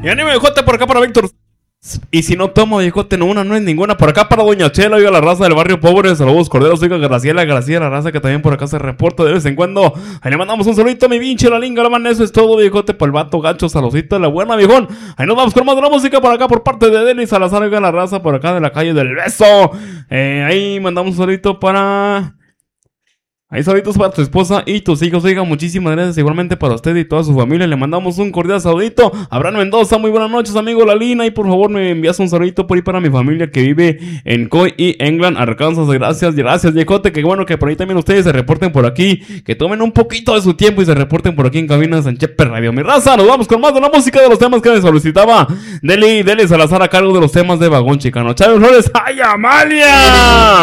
Y ánimo, viejote, por acá para Víctor. Y si no tomo, viejote, no es ninguna. Por acá para Doña Chela, oiga, la raza del barrio pobre. Saludos corderos, oiga, Graciela, la raza que también por acá se reporta de vez en cuando. Ahí le mandamos un saludito a mi pinche la linga, la man, eso es todo, viejote, por el vato gacho, saludito de la buena, viejón. Ahí nos vamos con más de la música por acá por parte de Denis Salazar, oiga, la raza por acá de la calle del Beso. Ahí mandamos un saludito para... Ahí saluditos para tu esposa y tus hijos, oiga, muchísimas gracias igualmente para usted y toda su familia. Le mandamos un cordial saludito. Abraham Mendoza, muy buenas noches, amigo Lalina. Y por favor me envías un saludito por ahí para mi familia que vive en Coy y England, Arkansas. Gracias, viejote. Que bueno que por ahí también ustedes se reporten por aquí. Que tomen un poquito de su tiempo y se reporten por aquí en cabina de Sanchepe Radio. Mi raza, nos vamos con más de la música de los temas que me solicitaba Deli Salazar a cargo de los temas de Vagón Chicano. Chávez Flores, ¡ay, Amalia!